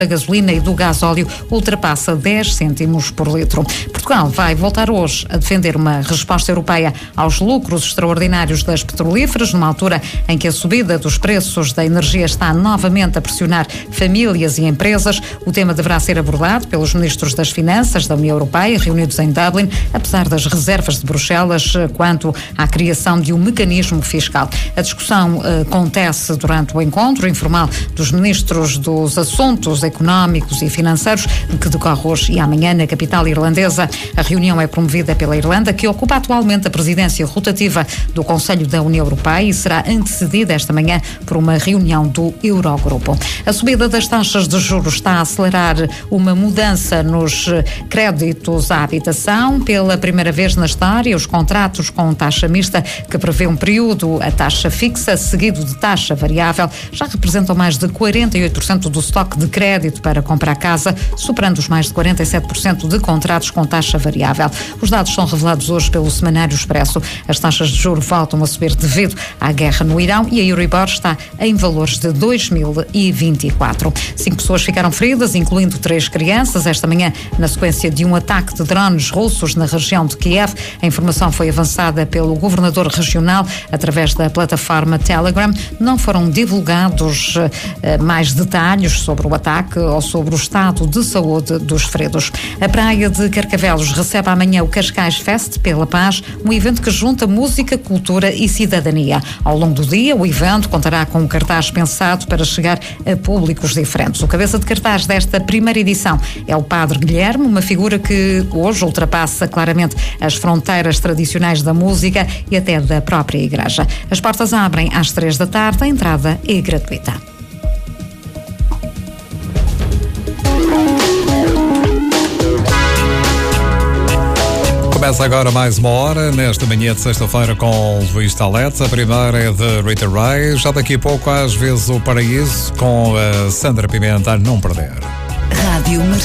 da gasolina e do gasóleo ultrapassa 10 cêntimos por litro. Portugal vai voltar hoje a defender uma resposta europeia aos lucros extraordinários das petrolíferas, numa altura em que a subida dos preços da energia está novamente a pressionar famílias e empresas. O tema deverá ser abordado pelos ministros das Finanças da União Europeia, reunidos em Dublin, apesar das reservas de Bruxelas quanto à criação de um mecanismo fiscal. A discussão acontece durante o encontro informal dos ministros dos Assuntos Económicos e Financeiros, que decorre hoje e amanhã na capital irlandesa. A reunião é promovida pela Irlanda, que ocupa atualmente a presidência rotativa do Conselho da União Europeia e será antecedida esta manhã por uma reunião do Eurogrupo. A subida das taxas de juros está a acelerar uma mudança nos créditos à habitação. Pela primeira vez na história, os contratos com taxa mista, que prevê um período a taxa fixa seguido de taxa variável, já representam mais de 48% do estoque de crédito para comprar casa, superando os mais de 47% de contratos com taxa variável. Os dados são revelados hoje pelo Semanário Expresso. As taxas de juros voltam a subir devido à guerra no Irão e a Euribor está em valores de 2024. 5 pessoas ficaram feridas, incluindo 3 crianças, esta manhã na sequência de um ataque de drones russos na região de Kiev. A informação foi avançada pelo governador regional através da plataforma Telegram. Não foram divulgados mais detalhes sobre o ataque ou sobre o estado de saúde dos feridos. A praia de Carcavelos recebe amanhã o Cascais Fest pela Paz, um evento que junta música, cultura e cidadania. Ao longo do dia, o evento contará com um cartaz pensado para chegar a públicos diferentes. O cabeça de cartaz desta primeira edição é o Padre Guilherme, uma figura que hoje ultrapassa claramente as fronteiras tradicionais da música e até da própria igreja. As portas abrem às 3 da tarde, a entrada é gratuita. Começa agora mais uma hora, nesta manhã de sexta-feira com Luís Talete. A primeira é de Rita Ray. Já daqui a pouco, às vezes, o Paraíso com a Sandra Pimenta, a não perder. Rádio